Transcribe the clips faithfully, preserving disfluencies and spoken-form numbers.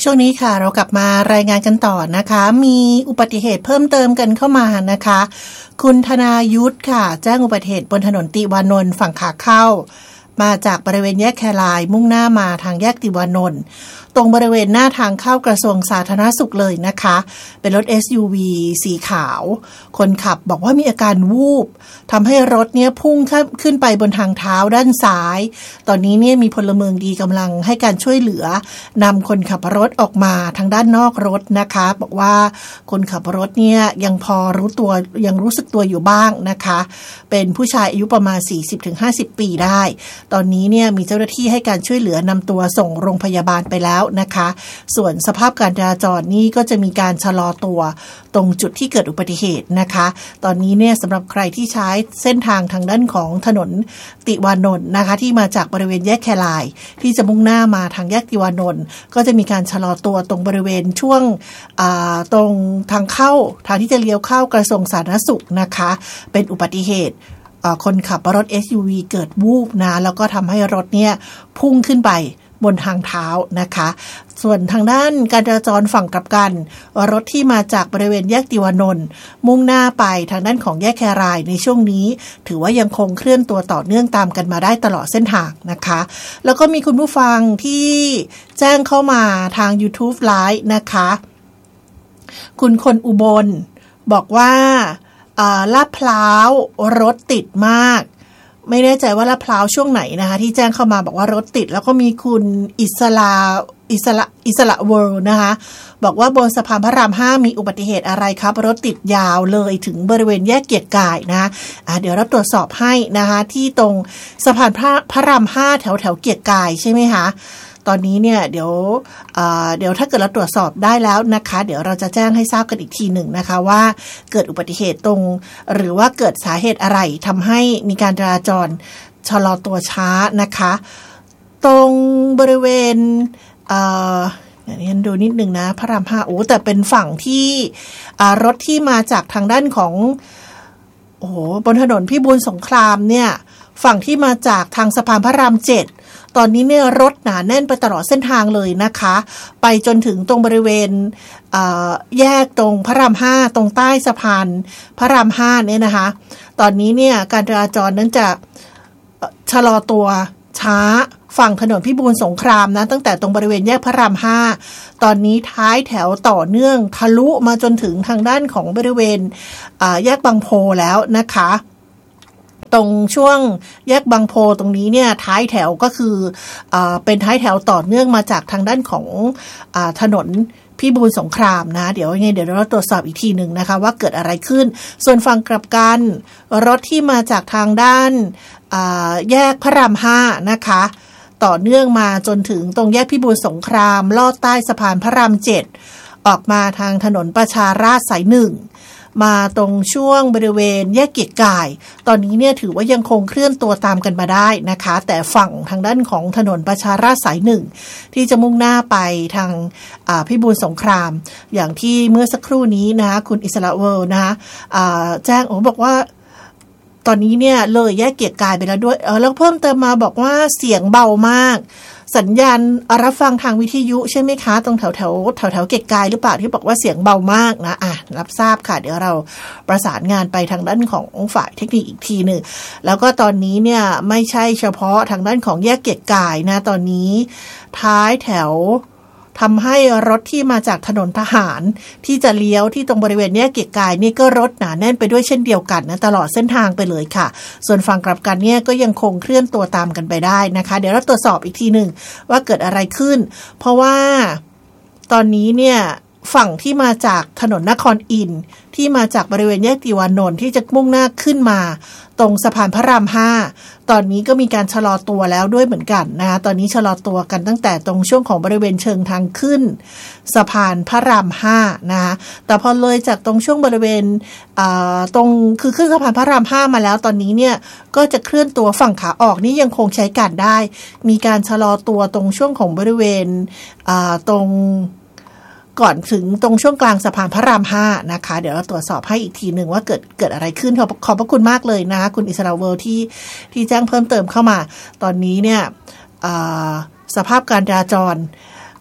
ช่วงนี้ค่ะเรากลับมารายงานกันต่อนะคะมีอุบัติเหตุเพิ่มเติมกันเข้ามานะคะคุณธนายุทธค่ะแจ้งอุบัติเหตุบนถนนติวานนท์ฝั่งขาเข้ามาจากบริเวณแยกแครายมุ่งหน้ามาทางแยกติวานนท์ตรงบริเวณหน้าทางเข้ากระทรวงสาธารณสุขเลยนะคะเป็นรถ เอส ยู วี สีขาวคนขับบอกว่ามีอาการวูบทำให้รถเนี่ยพุ่งขึ้นไปบนทางเท้าด้านซ้ายตอนนี้เนี่ยมีพลเมืองดีกำลังให้การช่วยเหลือนำคนขับรถออกมาทางด้านนอกรถนะคะบอกว่าคนขับรถเนี่ยยังพอรู้ตัวยังรู้สึกตัวอยู่บ้างนะคะเป็นผู้ชายอายุประมาณ สี่สิบถึงห้าสิบ ปีได้ตอนนี้เนี่ยมีเจ้าหน้าที่ให้การช่วยเหลือนำตัวส่งโรงพยาบาลไปแล้วนะคะส่วนสภาพการจราจรนี่ก็จะมีการชะลอตัวตรงจุดที่เกิดอุบัติเหตุนะคะตอนนี้เนี่ยสำหรับใครที่ใช้เส้นทางทางด้านของถนนติวานนท์นะคะที่มาจากบริเวณแยกแครายที่จะมุ่งหน้ามาทางแยกติวานนท์ก็จะมีการชะลอตัวตรงบริเวณช่วงตรงทางเข้าทางที่จะเลี้ยวเข้ากระทรวงสาธารณสุขนะคะเป็นอุบัติเหตุคนขับรถ เอส ยู วี เกิดวูบนะแล้วก็ทำให้รถเนี่ยพุ่งขึ้นไปบนทางเท้านะคะส่วนทางด้านการจราจรฝั่งกลับกันรถที่มาจากบริเวณแยกติวานนท์มุ่งหน้าไปทางด้านของแยกแครายในช่วงนี้ถือว่ายังคงเคลื่อนตัวต่อเนื่องตามกันมาได้ตลอดเส้นทางนะคะแล้วก็มีคุณผู้ฟังที่แจ้งเข้ามาทาง YouTube Live นะคะคุณคนอุบลบอกว่าลาดพร้าวรถติดมากไม่แน่ใจว่าลาดพร้าวช่วงไหนนะคะที่แจ้งเข้ามาบอกว่ารถติดแล้วก็มีคุณอิสลาอิสระอิสระเวิลด์นะคะบอกว่าบนสะพานพระรามห้ามีอุบัติเหตุอะไรครับรถติดยาวเลยถึงบริเวณแยกเกียรติกายนะอ่าเดี๋ยวเราตรวจสอบให้นะคะที่ตรงสะพานพระพระรามห้าแถวแถวเกียรติกายใช่ไหมคะตอนนี้เนี่ยเดี๋ยวเดี๋ยวถ้าเกิดเราตรวจสอบได้แล้วนะคะเดี๋ยวเราจะแจ้งให้ทราบกันอีกทีหนึ่งนะคะว่าเกิดอุบัติเหตุตรงหรือว่าเกิดสาเหตุอะไรทำให้มีการจราจรชะลอตัวช้านะคะตรงบริเวณอย่างนี้ดูนิดนึงนะพระรามห้าโอ้แต่เป็นฝั่งที่รถที่มาจากทางด้านของโอ้โหบนถนนพิบูลสงครามเนี่ยฝั่งที่มาจากทางสะพานพระรามเจ็ดตอนนี้เนี่ยรถหนาแน่นไปตลอดเส้นทางเลยนะคะไปจนถึงตรงบริเวณแยกตรงพระรามห้าตรงใต้สะพานพระรามห้าเนี่ยนะคะตอนนี้เนี่ยการจราจรนั้นจะชะลอตัวช้าฝั่งถนนพิบูลสงครามนะตั้งแต่ตรงบริเวณแยกพระรามห้าตอนนี้ท้ายแถวต่อเนื่องทะลุมาจนถึงทางด้านของบริเวณแยกบางโพแล้วนะคะตรงช่วงแยกบางโพตรงนี้เนี่ยท้ายแถวก็คือเอ่อเป็นท้ายแถวต่อเนื่องมาจากทางด้านของอ่าถนนพิบูลสงครามนะเดี๋ยวยังไงเดี๋ยวเราตรวจสอบอีกทีหนึ่งนะคะว่าเกิดอะไรขึ้นส่วนฝั่งกลับกันรถที่มาจากทางด้านอ่าแยกพระรามห้านะคะต่อเนื่องมาจนถึงตรงแยกพิบูลสงครามลอดใต้สะพานพระรามเจ็ดออกมาทางถนนประชาราษฎร์สายหนึ่งมาตรงช่วงบริเวณแยกเกียรติกายตอนนี้เนี่ยถือว่ายังคงเคลื่อนตัวตามกันมาได้นะคะแต่ฝั่งทางด้านของถนนประชาราษฎร์สายหนึ่งที่จะมุ่งหน้าไปทางพิบูลสงครามอย่างที่เมื่อสักครู่นี้นะคะคุณอิสระเวิลด์นะคะแจ้งโอ้บอกว่าตอนนี้เนี่ยเลยแยกเกียรติกายไปแล้วด้วยเออแล้วเพิ่มเติมมาบอกว่าเสียงเบามากสัญญาณรับฟังทางวิทยุใช่ไหมคะตรงแถวแถวแถวแถวเกียรติกายหรือเปล่าที่บอกว่าเสียงเบามากนะอ่ะรับทราบค่ะเดี๋ยวเราประสานงานไปทางด้านของฝ่ายเทคนิคอีกทีหนึ่งแล้วก็ตอนนี้เนี่ยไม่ใช่เฉพาะทางด้านของแยกเกียรติกายนะตอนนี้ท้ายแถวทำให้รถที่มาจากถนนทหารที่จะเลี้ยวที่ตรงบริเวณแยกเกียรติกายนี่ก็รถหนาแน่นไปด้วยเช่นเดียวกันนะตลอดเส้นทางไปเลยค่ะส่วนฝั่งกลับกันเนี่ยก็ยังคงเคลื่อนตัวตามกันไปได้นะคะเดี๋ยวเราตรวจสอบอีกทีหนึ่งว่าเกิดอะไรขึ้นเพราะว่าตอนนี้เนี่ยฝั่งที่มาจากถนนนครอินทร์ที่มาจากบริเวณแยกติวานนท์ที่จะมุ่งหน้าขึ้นมาตรงสะพานพระรามห้าตอนนี้ก็มีการชะลอตัวแล้วด้วยเหมือนกันนะคะตอนนี้ชะลอตัวกันตั้งแต่ตรงช่วงของบริเวณเชิงทางขึ้นสะพานพระรามห้านะคะแต่พอเลยจากตรงช่วงบริเวณตรงคือขึ้นสะพานพระรามห้ามาแล้วตอนนี้เนี่ยก็จะเคลื่อนตัวฝั่งขาออกนี่ยังคงใช้การได้มีการชะลอตัวตรงช่วงของบริเวณตรงก่อนถึงตรงช่วงกลางสะพานพระรามห้านะคะเดี๋ยวเราตรวจสอบให้อีกทีหนึ่งว่าเกิดเกิดอะไรขึ้นขอบขอบพระคุณมากเลยนะคะคุณอิสราเวลที่ที่แจ้งเพิ่มเติมเข้ามาตอนนี้เนี่ยสภาพการจราจร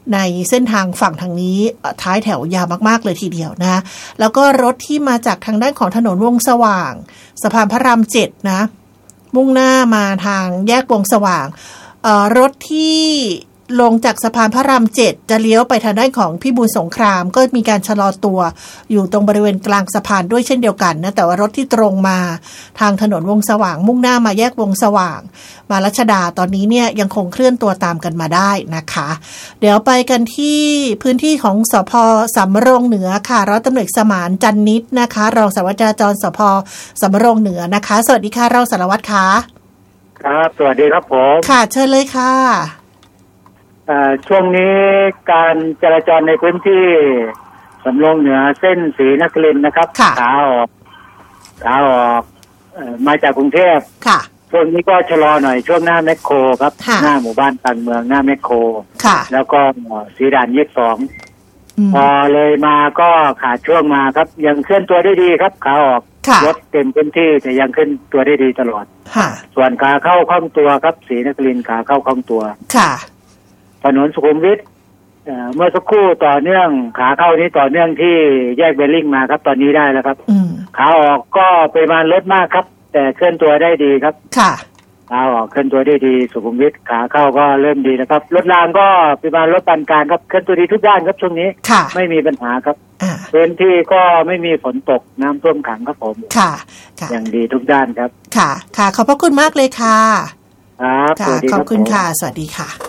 ในเส้นทางฝั่งทางนี้ท้ายแถวยาวมากๆเลยทีเดียวนะแล้วก็รถที่มาจากทางด้านของถนนวงสว่างสะพานพระรามเจ็ดนะมุ่งหน้ามาทางแยกวงสว่างรถที่ลงจากสะพานพระรามเจ็ดจะเลี้ยวไปทางด้านของพิบูลสงครามก็มีการชะลอตัวอยู่ตรงบริเวณกลางสะพานด้วยเช่นเดียวกันนะแต่ว่ารถที่ตรงมาทางถนนวงสว่างมุ่งหน้ามาแยกวงสว่างมารัชดาตอนนี้เนี่ยยังคงเคลื่อนตัวตามกันมาได้นะคะเดี๋ยวไปกันที่พื้นที่ของสภ.สำโรงเหนือค่ะร้อยตำรวจเอกสมานจันนิดนะคะรองสารวัตรจราจรสภ.สำโรงเหนือนะคะสวัสดีค่ะรองสารวัตรค่ะครับสวัสดีครับผมค่ะเชิญเลยค่ะช่วงนี้การจราจรในพื้นที่สำโรงเหนือเส้นศรีนครินทร์นะครับขาออกขาออกมาจากกรุงเทพช่วงนี้ก็ชะลอหน่อยช่วงหน้าแมคโครครับหน้าหมู่บ้านกลางเมืองหน้าแมคโครแล้วก็สีด่านยี่สิบสองพอเลยมาก็ขาดช่วงมาครับยังเคลื่อนตัวได้ดีครับขาออกรถเต็มพื้นที่แต่ยังขึ้นตัวได้ดีตลอดส่วนขาเข้าคล่องตัวครับศรีนครินทร์ขาเข้าคล่องตัวถนนสุขุมวิทเมื่อสักครู่ต่อเนื่องขาเข้านี้ต่อเนื่องที่แยกเบลลิงมาครับตอนนี้ได้แล้วครับขาออกก็ปริมาณรถมากครับแต่เคลื่อนตัวได้ดีครับขาออกเคลื่อนตัวได้ดีสุขุมวิทขาเข้าก็เริ่มดีนะครับรถรางก็ปริมาณรถปานกลางครับเคลื่อนตัวดีทุกด้านครับช่วงนี้ไม่มีปัญหาครับพื้นที่ก็ไม่มีฝนตกน้ำท่วมขังครับผมค่ะอย่างดีทุกด้านครับค่ะค่ะขอบพระคุณมากเลยค่ะครับขอบคุณค่ะสวัสดีค่ะ